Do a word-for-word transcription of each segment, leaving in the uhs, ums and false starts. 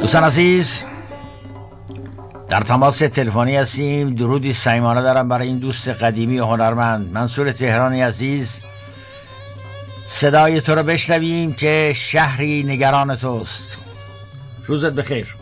دوستان عزیز، در تماس تلفنی هستیم. درودی صمیمانه دارم برای این دوست قدیمی و هنرمند منصور تهرانی عزیز. صدای تو رو بشنویم که شهری نگران توست. روزت بخیر.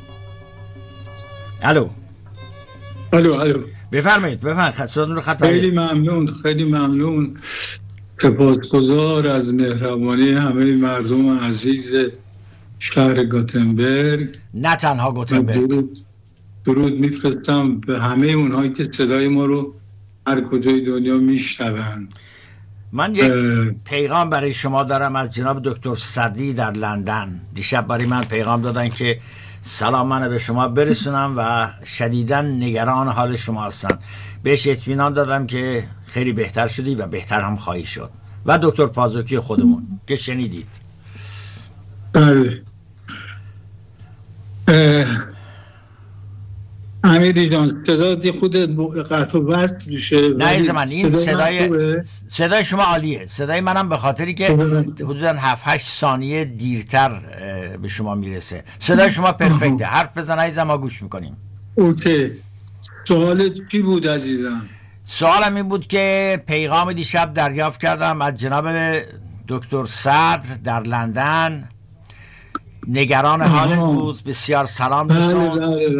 الو الو الو بفرمایید بفرمایید. صداتون رو خط. خیلی ممنون خیلی ممنون سپاسگزار از مهربانی همه مردم عزیز شهر گاتنبرگ. نه تنها گاتنبرگ. درود, درود میفرستم به همه اونهایی که صدای ما رو هر کجای دنیا میشنون. من یک پیغام برای شما دارم از جناب دکتر صدی در لندن. دیشب برای من پیغام دادن که سلام منو به شما برسونم و شدیداً نگران حال شما هستن. بهش اطمینان دادم که خیلی بهتر شدی و بهتر هم خواهی شد. و دکتر پازوکی خودمون که شنیدید. بله. امیری جان صدای خودت قطع و وصل میشه. نه ایز من این صدای صدای شما عالیه. صدای منم به خاطری که حدوداً هفت هشت ثانیه دیرتر به شما میرسه. صدای شما پرفکته. حرف بزن ایز ما گوش میکنیم. اوکی. سوالت چی بود عزیزم؟ سوالم این بود که پیغام دیشب دریافت کردم از جناب دکتر صدر در لندن. نگران حالت بود، بسیار سلام رسوند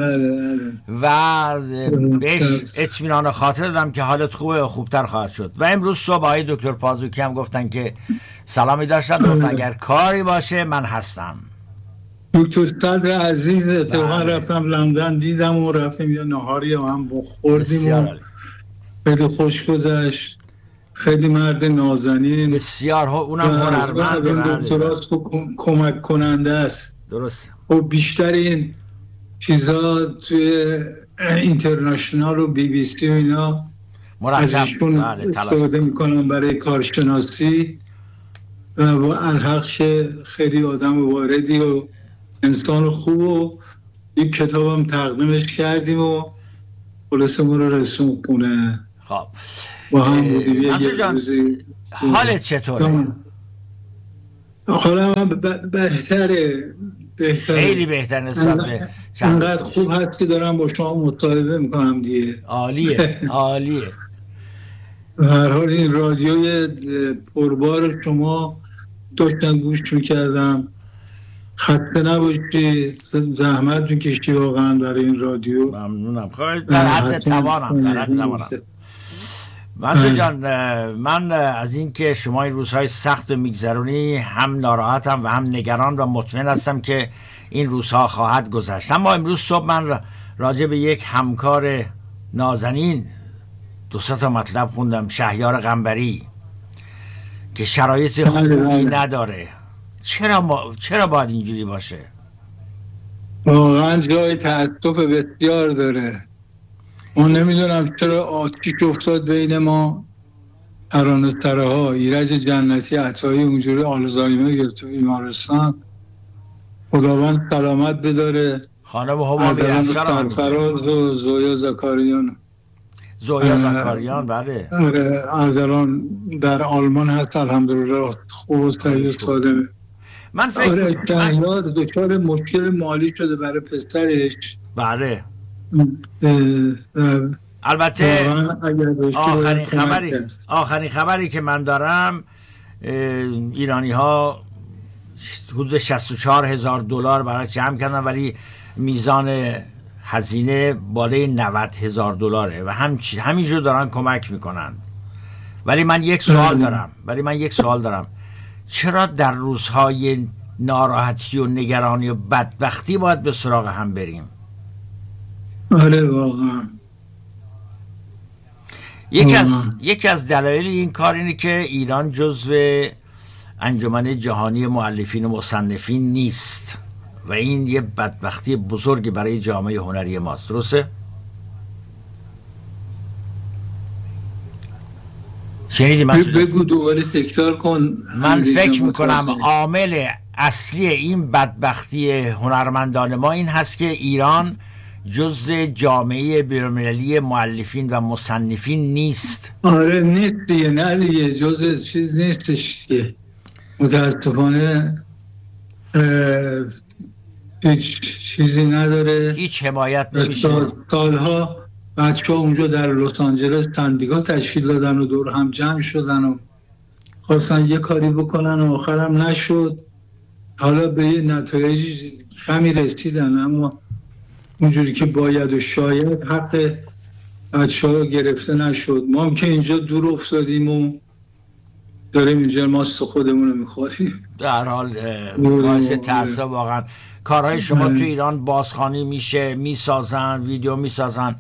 و بهش اطمینان خاطر دادم که حالت خوبه و خوبتر خواهد شد. و امروز صبح آقای دکتر پازوکی هم گفتن که سلامی داشتن، گفتن اگر کاری باشه من هستم. دکتر صدر عزیز اتفاقا رفتم لندن دیدم و رفتیم یه نهاری هم بخوردیم و خیلی خوش گذشت. خیلی مرد نازنین، بسیار ها، اونم هنرمند، دکتراست و کمک کننده است. درست. و بیشتر این چیزا توی اینترنشنال و بی بی سی و اینا از ایشون استفاده میکنم برای کارشناسی و با الحقش خیلی آدم واردی و انسان خوب و یک کتابم تقدیمش کردیم و خلاصه ما رو رسون خونه. خب با هم بودیم یه روزی. حالت چطوره؟ حالم بهتره بهتره خیلی بهتر نسبت به انقدر خوب هست که دارم با شما مصاحبه میکنم دیگه. عالیه عالیه. هر حال این رادیوی پربار شما داشتم گوش میکردم. خسته نباشی، زحمت میکشی واقعا برای این رادیو. ممنونم. خیلی در حد توانم در حد توانم. منصور جان، من از این که شما این روزهای سخت و میگذرونی هم ناراحتم و هم نگران و مطمئن هستم که این روزها خواهد گذشت. اما امروز صبح من راجع به یک همکار نازنین دو سه تا مطلب خوندم. شهیار قنبری که شرایط خوبی نداره. چرا ما... چرا باید اینجوری باشه؟ واقعا جای تأسف بسیار داره. من نمیدونم چرا آتیش افتاد بین ما. ترانه‌سره ها ایرج جنتی عطایی اونجوری آلزایمر گرفت تو بیمارستان. خداوند سلامت بداره. خانم همامی سرفراز و زویا زکاریان. زویا زکاریان بله. آره ارزلان در آلمان هست الحمدلله، خوب و صحیح و سالمه. من فکر آره شهیار دچار مشکل مالی شده برای پسرش. بله. البته آخرین خبری آخرین خبری که من دارم ایرانی ها حدود شصت و چهار هزار دلار برای جمع کردن، ولی میزان هزینه بالای نود هزار دلاره و هم همینجور دارن کمک میکنن. ولی من یک سوال دارم ولی من یک سوال دارم چرا در روزهای ناراحتی و نگرانی و بدبختی باید به سراغ هم بریم؟ آره واقعا. یکی از یکی از دلایل این کار اینه که ایران جزو انجمن جهانی مؤلفین و مصنفین نیست و این یه بدبختی بزرگی برای جامعه هنری ماست. درسته؟ شنیدی مسعود؟ بگو دوباره تکرار کن. من فکر میکنم عامل اصلی این بدبختی هنرمندان ما این هست که ایران جزء جامعه بین‌المللی مؤلفین و مصنفین نیست. آره نیست دیگه. نه دیگه جزء چیز نیستش که متاسفانه هیچ چیزی نداره، هیچ حمایت نمیشه. سالها بچه ها اونجا در لس آنجلس تندیگاه تشکیل دادن و دور هم جمع شدن و خواستن یه کاری بکنن و آخرم نشد. حالا به یه نتایج کمی رسیدن اما اونجوری که باید و شاید حق بچه ها گرفته نشد. ما هم که اینجا دور افتادیم و داریم اینجا ماست خودمون رو میخوریم. در حال باعث ترسه واقعا. کارهای شما تو ایران بازخوانی میشه، میسازن، ویدیو میسازن.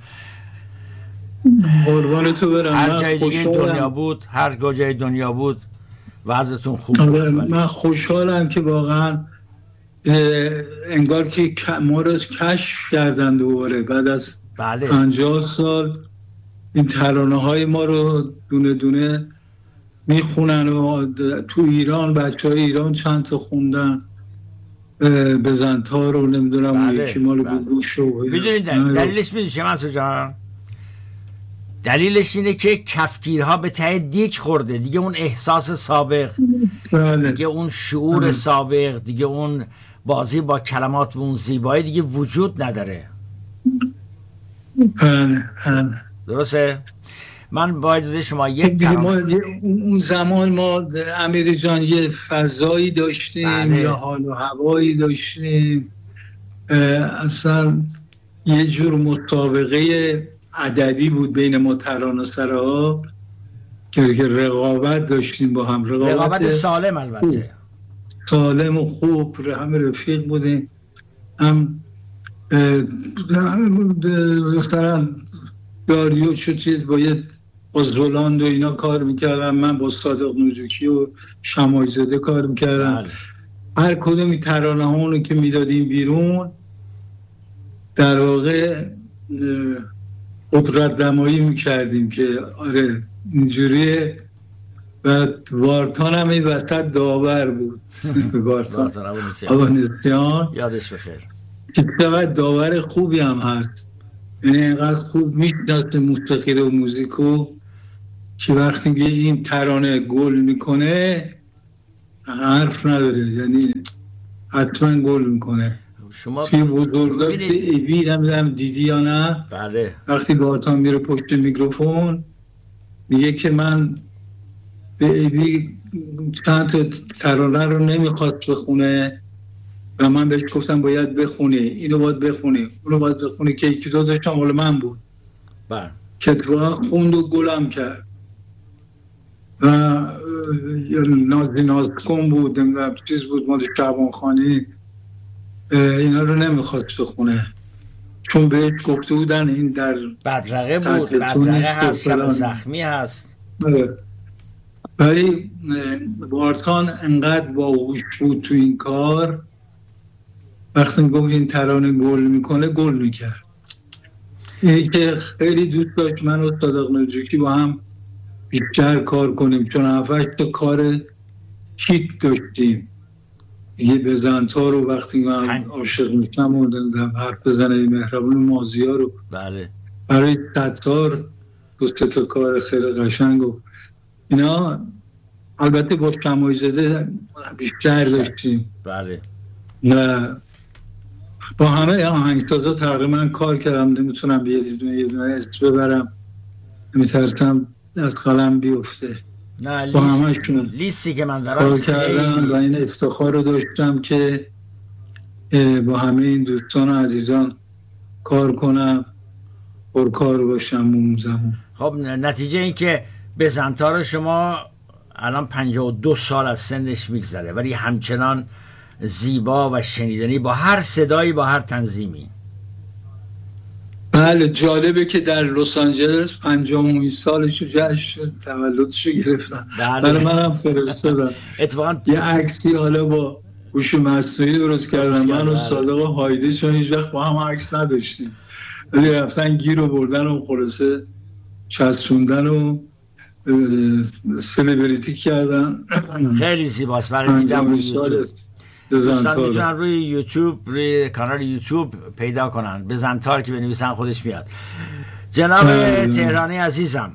قربان تو برم. هر جای دیگه دنیا بود، هر کجای دنیا بود وضعتون خوب بود. من خوشحالم که واقعا انگار که ما رو کشف کردن دوباره بعد از بله. پنجاه سال این ترانه های ما رو دونه دونه میخونن و تو ایران بچه های ایران چند تا خوندن، بزنتا رو نمیدونم بله. یکی مال بله. گوش رو میدونید دلیلش میدونی چه منصور جان؟ دلیلش اینه که کفگیرها به ته دیگ خورده دیگه. اون احساس سابق بله. دیگه اون شعور بله. سابق دیگه، اون بازی با کلمات و اون زیبایی دیگه وجود نداره. بله بله. درسته؟ من با اجازه شما یک ما اون زمان ما امیری جان یه فضایی داشتیم بله. یا حال و هوایی داشتیم، اصلا یه جور مسابقه ادبی بود بین ما ترانه‌سراها که رقابت داشتیم با هم. رقابت, رقابت سالم البته سالم و خوب، همه رفیق بودیم. هم مثلا داریوش و چیز باید با زولاند و اینا کار میکردم، من با صادق نوجوکی و شمایزاده کار میکردم. هر کدومی ترانه هامونو که میدادیم بیرون در واقع قدرت نمایی میکردیم که آره اینجوریه. و وارتان هم این وسط داور بود. وارتان آبانسیان یادش بخیر که چقدر داور خوبی هم هست، یعنی اینقدر خوب میشناسه موسیقی و موزیکو که وقتی که این ترانه گل میکنه حرف نداره، یعنی حتما گل میکنه. شما توی بزرگات ایبی نمیدونم دیدی یا نه؟ بله. وقتی بارتان میره پشت میکروفون میگه که من به ایبی چند تا ترانه رو نمیخواست بخونه و من بهش گفتم باید بخونه، اینو باید بخونه، اونو باید بخونه که یکی دو داشتم مال من بود. بله. که اتفاقا خوند و گلم کرد و نازی نازکن بود، نمیدونم چیز بود مال شعبان خانی، اینا رو نمیخواست بخونه چون بهش گفته بودن این در بدرقه بود، بدرقه هست، شب زخمی هست. ولی بارتان انقدر باهوش بود تو این کار، وقتی گفت این ترانه گل میکنه گل میکرد. اینی که خیلی دوست داشت من و صادق نوجوکی با هم بیشتر کار کنیم چون هفتش تا کار هیت داشتیم. یه بزنتا رو وقتی من عاشق میشم و حرف بزنه مهربون مازیار رو بله. برای ستار دو سه تا کار خیلی قشنگ و اینا البته با شمایزاده بیشتر داشتیم. بله. و با همه آهنگسازا تقریبا کار کردم، نمیتونم یه دونه یه دونه اسم ببرم، نمیترسم از قلم بیفته. نه با لیست... همشون لیستی که من دارم کار کردم و این افتخار رو داشتم که با همه این دوستان و عزیزان کار کنم، پرکار باشم اون زمان. خب نتیجه این که بزنتا رو شما الان پنجاه و دو سال از سنش میگذره ولی همچنان زیبا و شنیدنی با هر صدایی با هر تنظیمی. بله جالبه که در لس آنجلس پنجاهمین سالشو جشن تولدشو گرفتن. برای منم فرستادن. اتفاقا یه عکسی حالا با هوش مصنوعی درست کردن، من و صادق و هایده چون هیچ وقت با هم عکس نداشتیم ولی رفتن گیر و بردن و خلاصه چسبوندن و سلبریتی کردن. خیلی زیباست برای دیدن. دوستان میتونن روی یوتیوب، روی کانال یوتیوب پیدا کنن، بزنتار که بنویسن خودش میاد. جناب تهرانی عزیزم،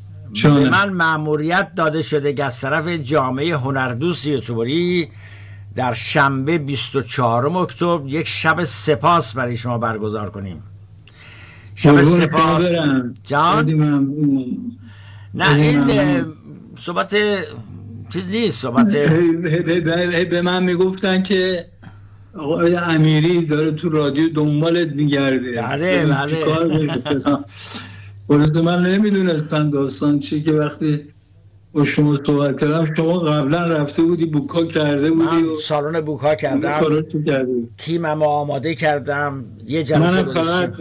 به من مأموریت داده شده که از طرف جامعه هنردوست یوتیوبری در شنبه بیست و چهارم اکتبر یک شب سپاس برای شما برگزار کنیم. شب سپاس جان. نه این صحبت چیز نیست، صحبت به من میگفتن که آقای امیری داره تو رادیو دنبالت میگرده. بله بله. ولید من نمیدونستم داستان چی که وقتی با شما صحبت کردم شما قبلا رفته بودی بوکا کرده بودی. من سالن بوکا کردم، تیمم آماده کردم، یه جلسه من فقط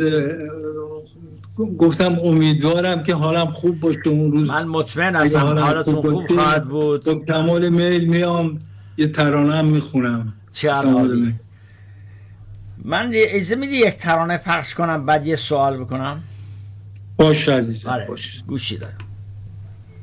گفتم امیدوارم که حالم خوب باشه اون روز. من مطمئن هستم حالتون خوب خواهد بود. با کمال میل میام یه ترانه هم میخونم. چه عالی. من اجازه میدی یک ترانه پخش کنم بعد یه سوال بکنم؟ باشه عزیزم، باشه. باشه. گوشی دارم.